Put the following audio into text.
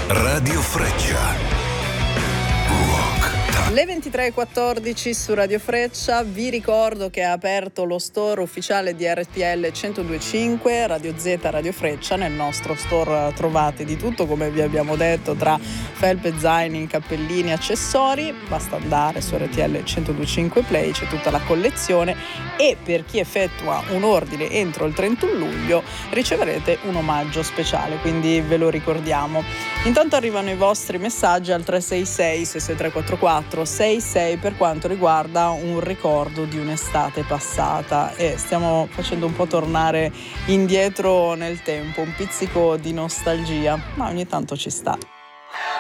Radio Freccia. Le 23:14 su Radio Freccia. Vi ricordo che è aperto lo store ufficiale di RTL 102.5 Radio Z Radio Freccia. Nel nostro store trovate di tutto, come vi abbiamo detto, tra felpe, zaini, cappellini, accessori. Basta andare su RTL 102.5 Play, c'è tutta la collezione, e per chi effettua un ordine entro il 31 luglio riceverete un omaggio speciale, quindi ve lo ricordiamo. Intanto arrivano i vostri messaggi al 366 66344 66 per quanto riguarda un ricordo di un'estate passata, e stiamo facendo un po' tornare indietro nel tempo, un pizzico di nostalgia, ma ogni tanto ci sta.